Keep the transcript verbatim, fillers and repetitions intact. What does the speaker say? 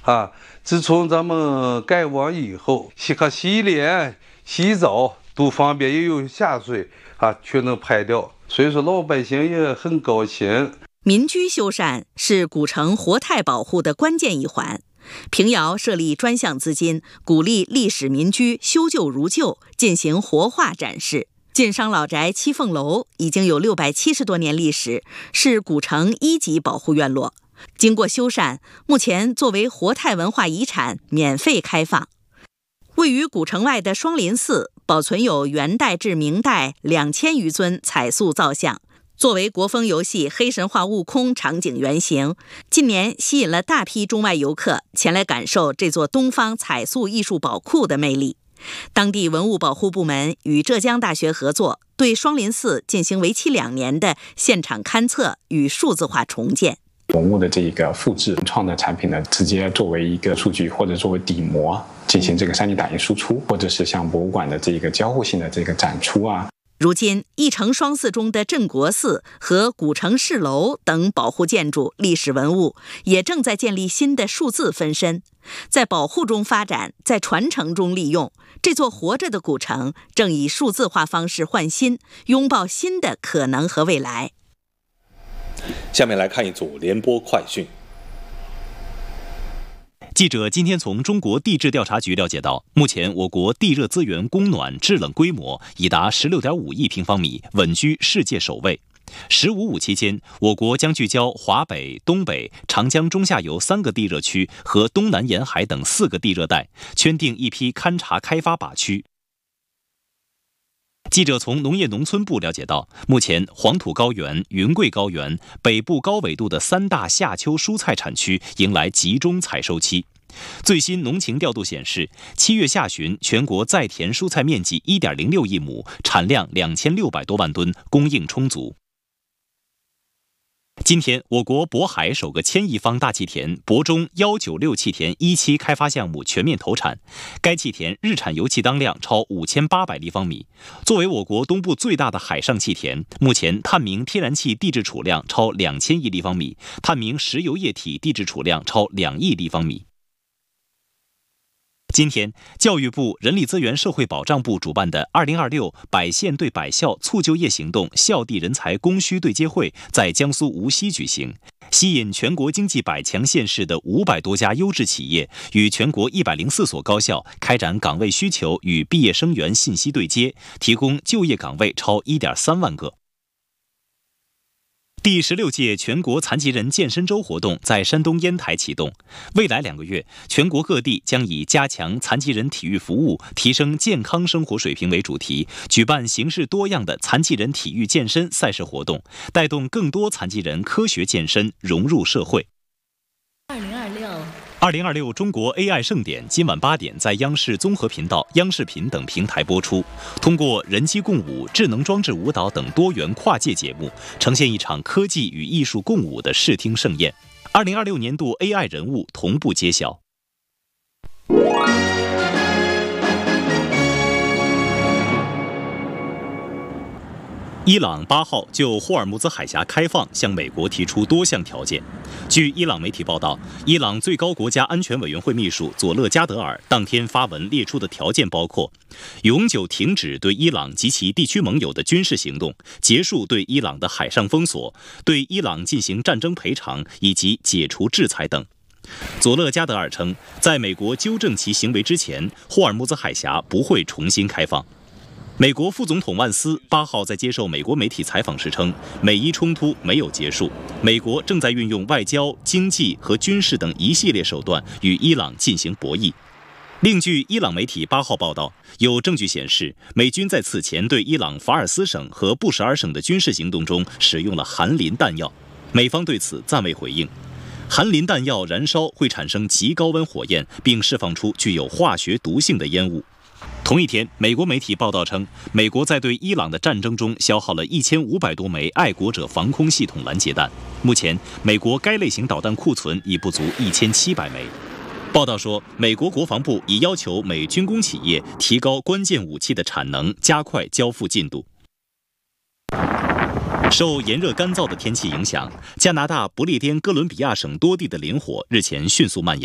啊。自从咱们改网以后，洗个洗脸、洗澡都方便，也有下水啊，全能排掉。所以说老百姓也很高兴。 民居修缮是古城活态保护的关键一环。平遥设立专项资金，鼓励历史民居修旧如旧，进行活化展示。晋商老宅七凤楼已经有六百七十多年历史，是古城一级保护院落。经过修缮，目前作为活态文化遗产免费开放。位于古城外的双林寺保存有元代至明代两千余尊彩塑造像，作为国风游戏《黑神话：悟空》场景原型，近年吸引了大批中外游客前来感受这座东方彩塑艺术宝库的魅力。当地文物保护部门与浙江大学合作，对双林寺进行为期两年的现场勘测与数字化重建。 文物的这个复制创的产品呢，直接作为一个数据或者作为底模进行这个 三 D 打印输出，或者是像博物馆的这个交互性的这个展出啊。 如今，一城双寺中的镇国寺和古城市楼等保护建筑、历史文物也正在建立新的数字分身，在保护中发展，在传承中利用。这座活着的古城正以数字化方式换新，拥抱新的可能和未来。 下面来看一组联播快讯。 记者今天从中国地质调查局了解到，目前我国地热资源供暖制冷规模已达 十六点五亿平方米，稳居世界首位。十五五期间，我国将聚焦华北、东北、长江中下游三个地热区和东南沿海等四个地热带，圈定一批勘察开发靶区。记者从农业农村部了解到，目前黄土高原、云贵高原、北部高纬度的三大夏秋蔬菜产区迎来集中采收期。最新农情调度显示，七月下旬全国在田蔬菜面积 一点零六亿亩，产量两千六百多万吨，供应充足。今天，我国渤海首个千亿方大气田渤中一九六气田一期开发项目全面投产，该气田日产油气当量超五千八百立方米。作为我国东部最大的海上气田，目前探明天然气地质储量超两千亿立方米，探明石油液体地质储量超两亿立方米。今天，教育部、人力资源社会保障部主办的二零二六百县对百校促就业行动校地人才供需对接会在江苏无锡举行，吸引全国经济百强县市的五百多家优质企业与全国一百零四所高校开展岗位需求与毕业生源信息对接，提供就业岗位超 一点三万个。第十六届全国残疾人健身周活动在山东烟台启动。未来两个月，全国各地将以加强残疾人体育服务、提升健康生活水平为主题，举办形式多样的残疾人体育健身赛事活动，带动更多残疾人科学健身，融入社会。二零二六二零二六中国 A I 盛典今晚八点在央视综合频道、央视频等平台播出。通过人机共舞、智能装置舞蹈等多元跨界节目，呈现一场科技与艺术共舞的视听盛宴。二零二六年度 A I 人物同步揭晓。伊朗八号就霍尔木兹海峡开放向美国提出多项条件。据伊朗媒体报道，伊朗最高国家安全委员会秘书佐勒加德尔当天发文列出的条件包括：永久停止对伊朗及其地区盟友的军事行动，结束对伊朗的海上封锁，对伊朗进行战争赔偿以及解除制裁等。佐勒加德尔称，在美国纠正其行为之前，霍尔木兹海峡不会重新开放。美国副总统万斯八号在接受美国媒体采访时称，美伊冲突没有结束，美国正在运用外交、经济和军事等一系列手段与伊朗进行博弈。另据伊朗媒体八号报道，有证据显示，美军在此前对伊朗法尔斯省和布什尔省的军事行动中使用了含磷弹药，美方对此暂未回应。含磷弹药燃烧会产生极高温火焰，并释放出具有化学毒性的烟雾。同一天，美国媒体报道称，美国在对伊朗的战争中消耗了一千五百多枚爱国者防空系统拦截弹。目前，美国该类型导弹库存已不足一千七百枚。报道说，美国国防部已要求美军工企业提高关键武器的产能，加快交付进度。受炎热干燥的天气影响，加拿大不列颠哥伦比亚省多地的林火日前迅速蔓延。